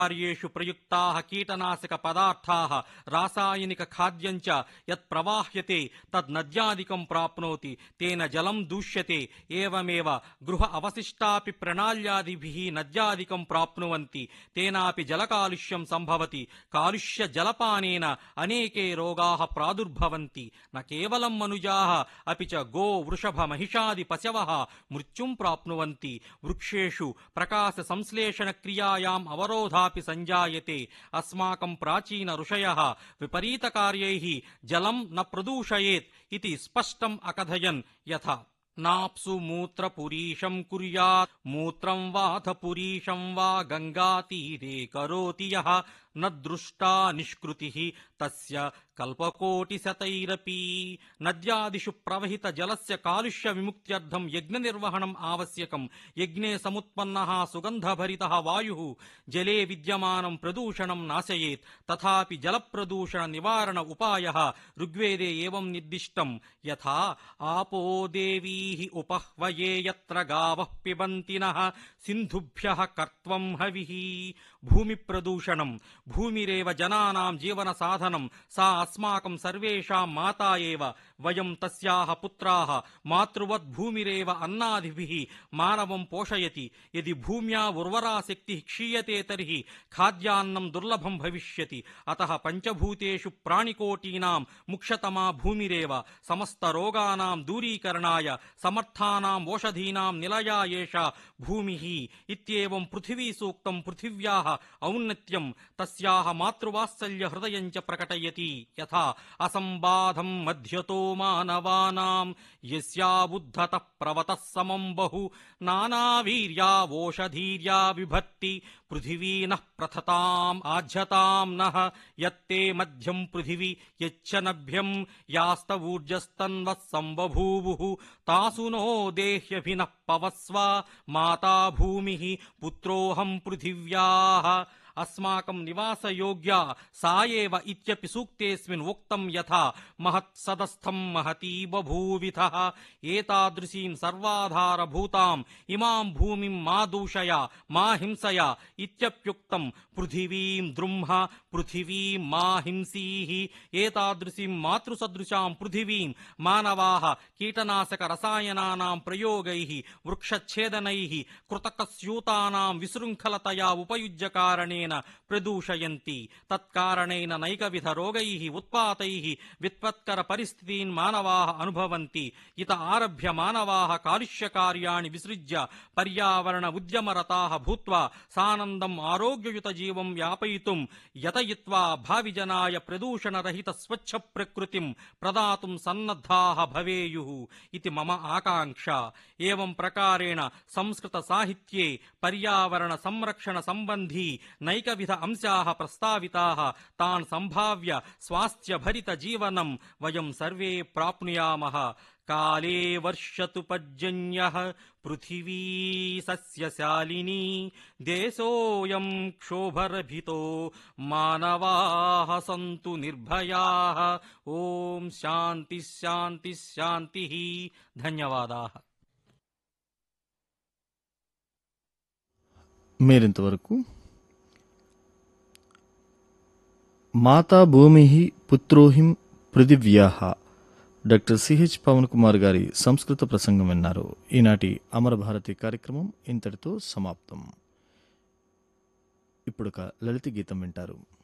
కార్యేషు ప్రయుక్తాః కీటనాశక పదార్థాః రాసాయనిక ఖాద్యం చ యత్ ప్రవాహ్యతే తద్ నద్యాదికం ప్రాప్నోతి తేన జలం దూష్యతే ఏవమేవ గృహ అవశిష్టాపి ప్రణాళ్యాదిభిః నద్యాదికం ప్రాప్నువంతి తేనాపి జలకాలుష్యం సంభవతి కాలుష్య జలపానేన అనేకే రోగాః ప్రాదుర్భవంతి న కేవలం మనుజాః అపి చ గో వృషభ మహిషాది పశవః మృత్యుం ప్రాప్నువంతి వృక్షేషు ప్రకాశ సంశ్లేషణ క్రియాయాం అవరోధాపి సంజాయతే అస్మాకం ప్రాచీన ఋషయః విపరీత కార్యైః జలం న ప్రదూషయేత్ ఇతి స్పష్టం అకథయన్ యథా నాప్సు మూత్రపురీషం కుర్యాత్ మూత్రం వాథపురీషం వా గంగాతీరే కరోతి యః న దృష్టా నిష్కృతిః తస్య కల్పకోటిశతైరపి నద్యాదిషు ప్రవహిత జలస్య కాలుష్య విముక్త్యర్థం యజ్ఞ నిర్వహణం ఆవశ్యకం యజ్ఞే సముత్పన్నః సుగంధభరితః వాయుః జలే విద్యమానం ప్రదూషణం నాశయేత్ తథాపి జల ప్రదూషణ నివారణ ఉపాయః ఋగ్వేదే ఏవం నిర్దిష్టం యథా ఆపో దేవీః ఉపహ్వయే యత్ర గావః పిబంతినః సింధుభ్యః కర్త్వం హవిః భూమి ప్రదూషణం భూమిరేవ జనానాం జీవన సాధనం సా అస్మాకం సర్వేషాం మాతా ఏవ వయం తస్యాః పుత్రాః మాతృవత్ భూమిరేవ అన్నాదిభిః మానవం పోషయతి యది భూమ్యా ఉర్వరా శక్తిః క్షీయతే తర్హి ఖాద్యాన్నం దుర్లభం భవిష్యతి అతః పంచభూతేషు ప్రాణికోటీనాం ముఖ్యతమా భూమిరేవ సమస్త రోగానాం దూరీకరణాయ సమర్థానాం ఓషధీనాం నిలయా ఏషా భూమిః ఇత్యేవం పృథివీ సూక్తం పృథివ్యాః ఔన్నత్యం తస్యాః మాతృవాత్సల్య హృదయం చ ప్రకటయతి యథా అసంబాధం మధ్యతో మానవానాం యస్యాబుద్ధతః ప్రవతః సమం బహు నానావీర్యావోషధీర్యా విభక్తి పృథివీ నః ప్రథతాం ఆజ్యతాం నః యత్తే మధ్యం పృథివీ యచ్చ నభ్యం యాస్తవూర్జస్తన్వః సంబభూవుః తాసు నో దేహ్యభినః పవస్వ మాతా భూమిః పుత్రోహం పృథివ్యాః అస్మాకం నివాసయోగ్యా సా ఏవ ఇత్యపి సూక్తేస్మిన్ ఉక్తం యథా మహత్సదస్థం మహతీ బభూవిథః ఏతాదృశీం సర్వాధారభూతాం ఇమాం భూమిం మా దూషయ మా హింసయ ఇత్యప్యుక్తం పృథివీం ద్రుంహ పృథివీం మా హింసీః ఏతాదృశీం మాతృసదృశాం పృథివీం మానవాః కీటనాశక రసాయనానాం ప్రయోగైః వృక్షఛేదనైః కృతకస్యూతానాం విశృంఖలతయా ఉపయుజ్య కారణేన ప్రదూషయంతి తత్కారణేన నైకవిధ రోగైః ఉత్పాతైః విత్పత్కర పరిస్థితీన్ మానవాః అనుభవంతి ఇత ఆరభ్య మానవాః కాలుష్యకార్యాణి విసృజ్య పర్యావరణ ఉద్యమరతాః భూత్వా సానందం ఆరోగ్యయుత జీవం యాపయితుం యతయిత్వా భావిజనాయ ప్రదూషణరహిత స్వచ్ఛ ప్రకృతిం ప్రదాతుం సన్నద్ధాః భవేయుః ఇది మమ ఆకాంక్ష ఏవం ప్రకారేణ సంస్కృత సాహిత్యే పర్యావరణ సంరక్షణ సంబంధీ నైకవిధ అంశాః ప్రస్తావితాః తాన్ సంభావ్య స్వాస్థ్యభరిత జీవనం వయం సర్వే ప్రాప్నుయామః కాలే వర్షతు పర్జన్యః పృథివీ సస్యశాలినీ దేశోऽయం క్షోభరభితో మానవాః సంతు నిర్భయాః ఓం శాంతి శాంతి శాంతి ధన్యవాదాః. మీరింతవరకు మాతా భూమి పుత్రోహిం పృథివ్యాః డాక్టర్ సిహెచ్ పవన్ కుమార్ గారి సంస్కృత ప్రసంగం విన్నారు. ఈనాటి అమర భారతి కార్యక్రమం ఇంతటితో సమాప్తం. ఇప్పుడొక లలిత గీతం వింటారు.